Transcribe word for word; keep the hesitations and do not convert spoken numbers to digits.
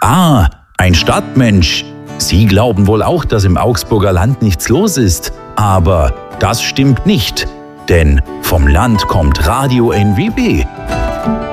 Ah, ein Stadtmensch. Sie glauben wohl auch, dass im Augsburger Land nichts los ist. Aber das stimmt nicht, denn vom Land kommt Radio N W B.